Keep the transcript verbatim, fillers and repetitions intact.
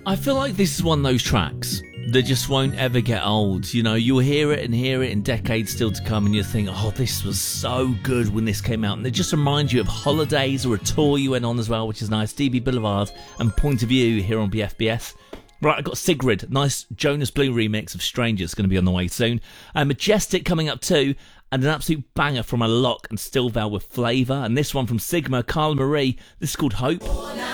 I feel like this is one of those tracks that just won't ever get old. You know, you'll hear it and hear it in decades still to come, and you'll think, oh, this was so good when this came out. And it just reminds you of holidays or a tour you went on as well, which is nice. D B Boulevard and Point of View here on B F B S. Right, I've got Sigrid, nice Jonas Blue remix of Strangers, going to be on the way soon. Uh, Majestic coming up too, and an absolute banger from a Lock and Stillval with Flavour. And this one from Sigma, Carla Marie, this is called Hope.